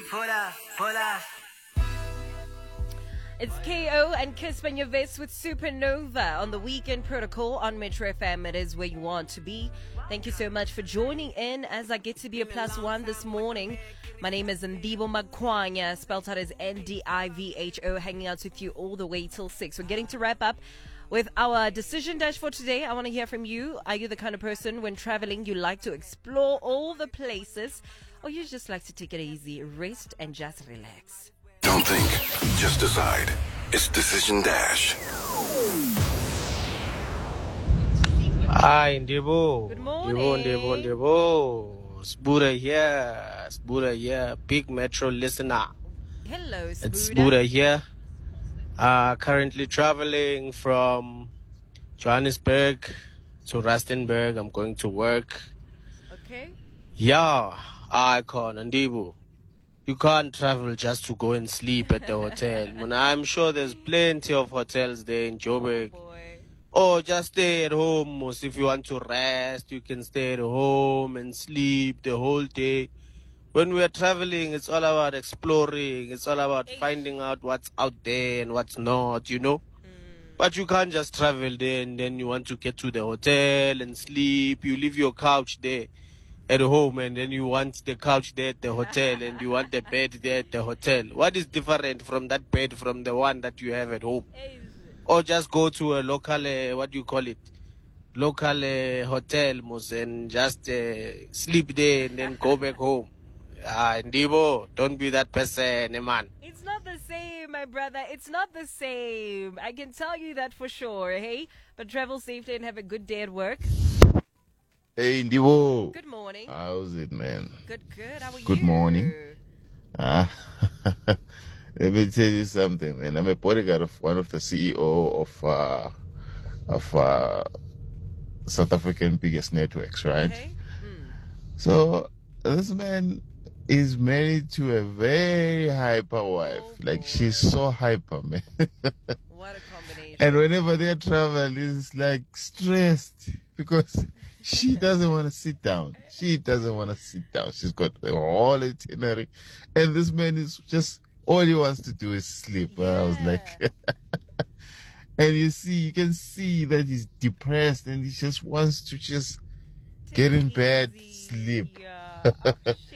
Hola. It's KO and Kiss Banyaves with Supernova on the Weekend Protocol on Metro FM. It is where you want to be. Thank you so much for joining in as I get to be a +1 this morning. My name is Ndibo Magkwanya, spelled out as Ndivho, hanging out with you all the way till 6. We're getting to wrap up with our decision dash for today. I want to hear from you. Are you the kind of person when traveling you like to explore all the places, or you just like to take it easy, rest and just relax? Don't think, just decide. It's Decision Dash. Hi, Ndebo. Good morning. Ndebo. Sbuda here. Big Metro listener. Hello, It's Sbuda. Sbuda here. Currently traveling from Johannesburg to Rustenburg. I'm going to work. Okay. Yeah, Icon, Ndebo. You can't travel just to go and sleep at the hotel. I'm sure there's plenty of hotels there in Joburg. Boy. Or just stay at home. Most if you want to rest, you can stay at home and sleep the whole day. When we are traveling, it's all about exploring. It's all about finding out what's out there and what's not, you know. But you can't just travel there and then you want to get to the hotel and sleep. You leave your couch there at home and then you want the couch there at the hotel and you want the bed there at the hotel. What is different from that bed from the one that you have at home? Or just go to a local, local hotel, and just sleep there and then go back home. Ndibo, don't be that person, man. It's not the same, my brother. It's not the same. I can tell you that for sure, hey? But travel safely and have a good day at work. Hey, Ndibo. Good morning. How's it, man? Good. How are you? Good morning. Ah, let me tell you something, man. I'm a bodyguard of one of the CEO of South African biggest networks, right? Okay. So this man is married to a very hyper wife. Oh, Like boy. she's so hyper, man. What a combination. And whenever they travel, it's like stressed because she doesn't want to sit down. She's got the whole itinerary. And this man is just, all he wants to do is sleep. I was like, and you can see that he's depressed and he just wants to just get in bed, Easy. sleep. Yeah. Oh,